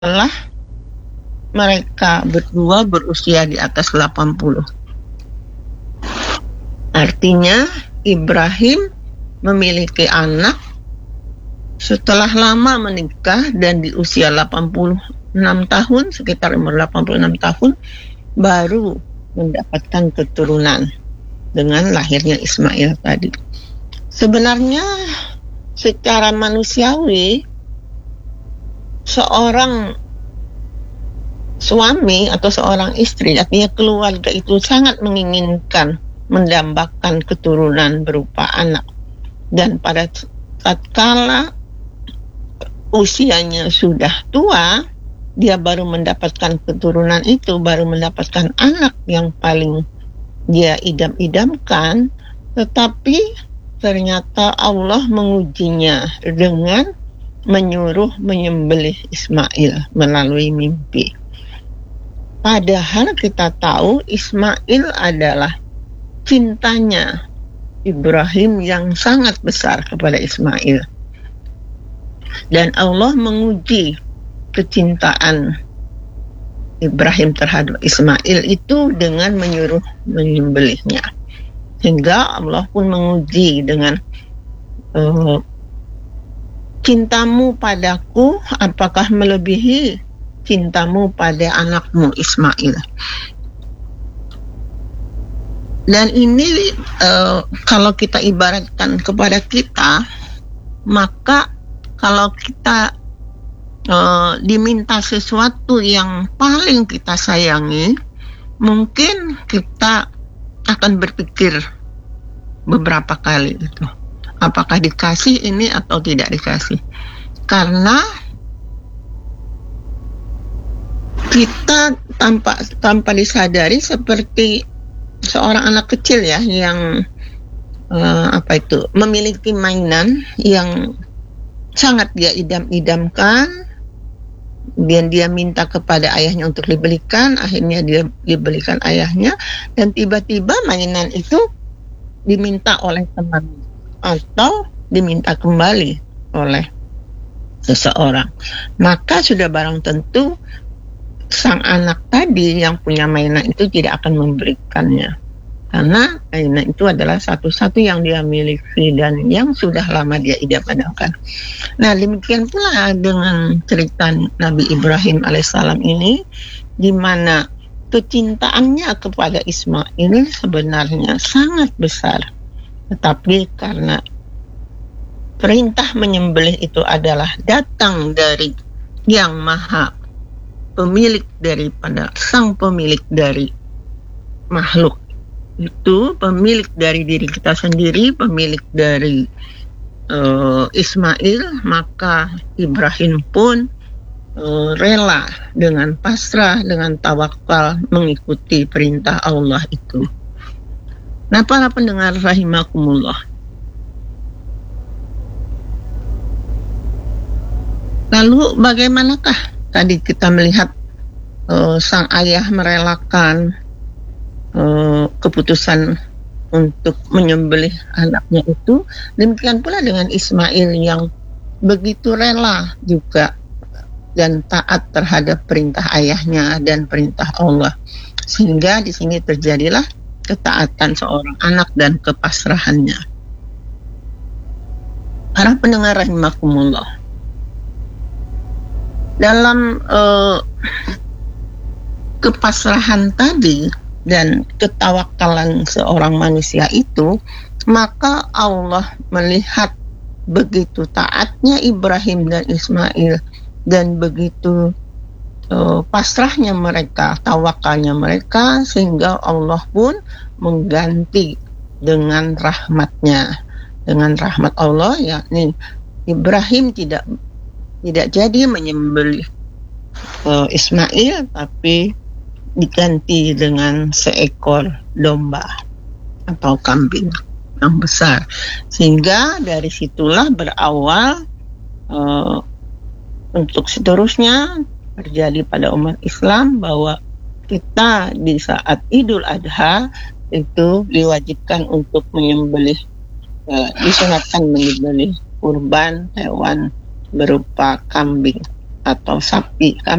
setelah mereka berdua berusia di atas 80. Artinya Ibrahim memiliki anak setelah lama menikah dan di usia 86 tahun, sekitar umur 86 tahun, baru mendapatkan keturunan dengan lahirnya Ismail tadi. Sebenarnya secara manusiawi, seorang suami atau seorang istri, artinya keluarga itu sangat menginginkan mendambakan keturunan berupa anak. Dan pada tatkala usianya sudah tua, dia baru mendapatkan keturunan itu, baru mendapatkan anak yang paling dia idam-idamkan, tetapi ternyata Allah mengujinya dengan menyuruh menyembelih Ismail melalui mimpi. Padahal kita tahu Ismail adalah cintanya Ibrahim yang sangat besar kepada Ismail. Dan Allah menguji kecintaan Ibrahim terhadap Ismail itu dengan menyuruh menyembelihnya. Sehingga Allah pun menguji dengan cintamu padaku apakah melebihi cintamu pada anakmu Ismail. Dan ini kalau kita ibaratkan kepada kita, maka kalau kita diminta sesuatu yang paling kita sayangi, mungkin kita akan berpikir beberapa kali gitu. Apakah dikasih ini atau tidak dikasih? Karena kita tanpa disadari seperti seorang anak kecil ya, yang memiliki mainan yang sangat dia idam-idamkan, dan dia minta kepada ayahnya untuk dibelikan, akhirnya dia dibelikan ayahnya, dan tiba-tiba mainan itu diminta oleh teman atau diminta kembali oleh seseorang. Maka sudah barang tentu sang anak tadi yang punya mainan itu tidak akan memberikannya, karena mainan itu adalah satu-satu yang dia miliki dan yang sudah lama dia idam-idamkan. Nah, demikian pula dengan cerita Nabi Ibrahim alaihissalam ini, di mana kecintaannya kepada Ismail sebenarnya sangat besar. Tetapi karena perintah menyembelih itu adalah datang dari Yang Maha Pemilik daripada sang pemilik dari makhluk itu, pemilik dari diri kita sendiri, pemilik dari Ismail, maka Ibrahim pun rela dengan pasrah, dengan tawakal mengikuti perintah Allah itu. Nah, para pendengar rahimakumullah, lalu bagaimanakah tadi kita melihat sang ayah merelakan keputusan untuk menyembelih anaknya itu? Demikian pula dengan Ismail yang begitu rela juga dan taat terhadap perintah ayahnya dan perintah Allah, sehingga di sini terjadilah ketaatan seorang anak dan kepasrahannya. Para pendengar rahimakumullah, dalam kepasrahan tadi dan ketawakalan seorang manusia itu, maka Allah melihat begitu taatnya Ibrahim dan Ismail dan begitu pasrahnya mereka, tawakalnya mereka, sehingga Allah pun mengganti dengan rahmatnya, dengan rahmat Allah, yakni Ibrahim tidak jadi menyembelih Ismail, tapi diganti dengan seekor domba atau kambing yang besar. Sehingga dari situlah berawal untuk seterusnya terjadi pada umat Islam bahwa kita di saat Idul Adha itu diwajibkan untuk menyembelih, disunatkan menyembelih kurban hewan berupa kambing atau sapi.